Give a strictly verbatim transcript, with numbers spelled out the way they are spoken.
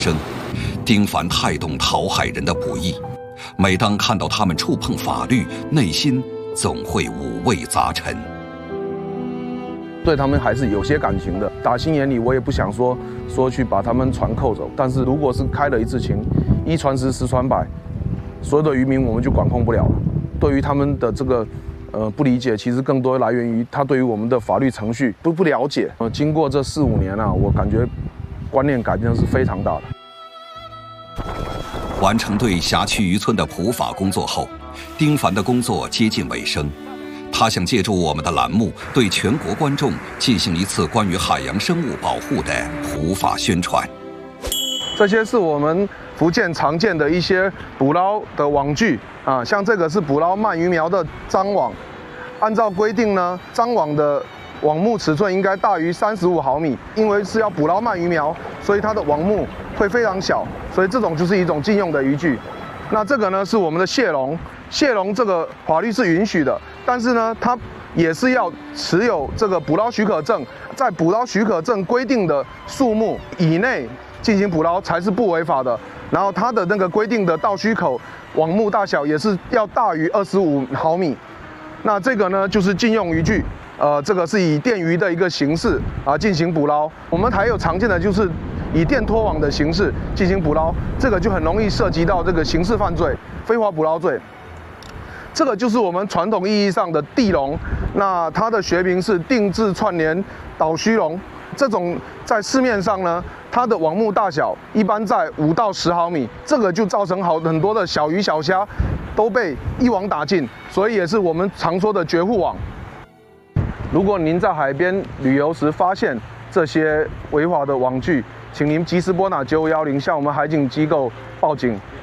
生。丁凡太懂讨海人的不易，每当看到他们触碰法律，内心总会五味杂陈。 对他们还是有些感情的，打心眼里我也不想说说去把他们船扣走。但是如果是开了一次情，一传十，十传百，所有的渔民我们就管控不了了。对于他们的这个呃不理解，其实更多来源于他对于我们的法律程序不不了解。呃，经过这四五年啊，我感觉观念改变是非常大的。 完成对辖区渔村的普法工作后，丁凡的工作接近尾声。他想借助我们的栏目，对全国观众进行一次关于海洋生物保护的普法宣传。 这些是我们福建常见的一些捕捞的网具啊，像这个是捕捞鳗鱼苗的张网，按照规定呢，张网的网目尺寸应该大于三十五毫米，因为是要捕捞鳗鱼苗，所以它的网目会非常小，所以这种就是一种禁用的渔具。那这个呢是我们的蟹笼，蟹笼这个法律是允许的，但是呢它也是要持有这个捕捞许可证，在捕捞许可证规定的数目以内进行捕捞才是不违法的。然后它的那个规定的倒须口网目大小也是要大于二十五毫米。那这个呢就是禁用渔具。呃，这个是以电鱼的一个形式啊进行捕捞。我们还有常见的就是以电拖网的形式进行捕捞，这个就很容易涉及到这个刑事犯罪、非法捕捞罪。这个就是我们传统意义上的地笼，那它的学名是定制串联倒须笼。这种在市面上呢，它的网目大小一般在五到十毫米，这个就造成好很多的小鱼小虾都被一网打尽，所以也是我们常说的绝户网。如果您在海边旅游时发现这些违法的网具，请您及时拨打九五一零向我们海警机构报警，